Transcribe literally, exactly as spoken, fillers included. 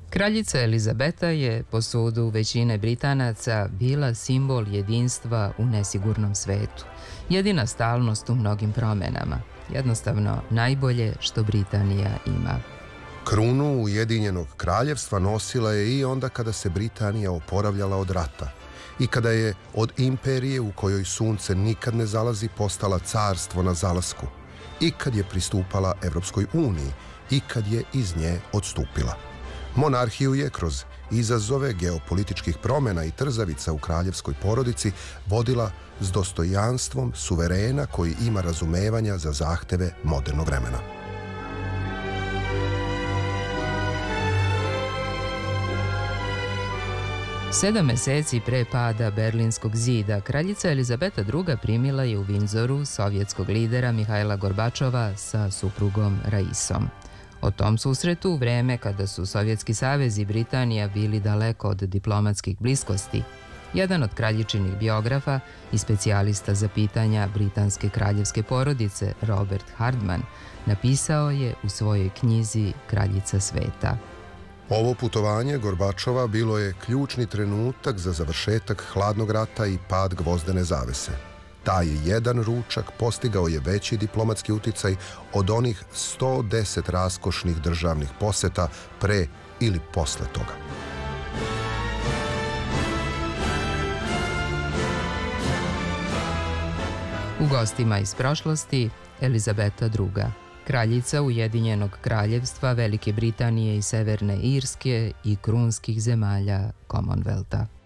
Kraljica Elizabeta je, po sudu većine Britanaca, bila simbol jedinstva u nesigurnom svetu. Jedina stalnost u mnogim promenama. Jednostavno, najbolje što Britanija ima. Krunu Ujedinjenog kraljevstva nosila je i onda kada se Britanija oporavljala od rata i kada je od imperije u kojoj sunce nikad ne zalazi postala carstvo na zalasku i kad je pristupala Evropskoj uniji i kad je iz nje odstupila. Monarhiju je kroz izazove geopolitičkih promjena i trzavica u kraljevskoj porodici vodila s dostojanstvom suverena koji ima razumevanja za zahteve modernog vremena. Sedam meseci pre pada Berlinskog zida, kraljica Elizabeta druga primila je u Vindzoru sovjetskog lidera Mihajla Gorbačova sa suprugom Raisom. O tom susretu, u vreme kada su Sovjetski savez i Britanija bili daleko od diplomatskih bliskosti, jedan od kraljičinih biografa i specijalista za pitanja britanske kraljevske porodice, Robert Hardman, napisao je u svojoj knjizi Kraljica sveta. Ovo putovanje Gorbačova bilo je ključni trenutak za završetak hladnog rata i pad gvozdene zavese. Taj jedan ručak postigao je veći diplomatski uticaj od onih sto deset raskošnih državnih poseta pre ili posle toga. U gostima iz prošlosti Elizabeta druga, kraljica Ujedinjenog kraljevstva Velike Britanije i Severne Irske i krunskih zemalja Commonwealtha.